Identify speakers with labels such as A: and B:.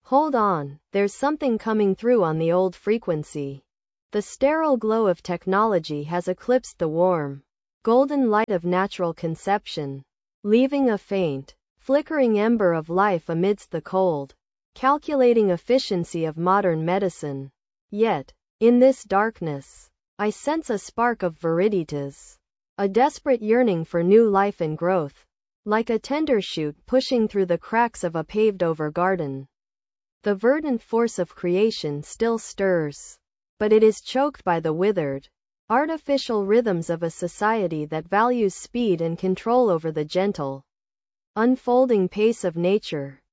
A: Hold on, there's something coming through on the old frequency. The sterile glow of technology has eclipsed the warm, golden light of natural conception, leaving a faint, flickering ember of life amidst the cold, calculating efficiency of modern medicine. Yet, in this darkness, I sense a spark of viriditas, a desperate yearning for new life and growth, like a tender shoot pushing through the cracks of a paved-over garden. The verdant force of creation still stirs, but it is choked by the withered, artificial rhythms of a society that values speed and control over the gentle, unfolding pace of nature.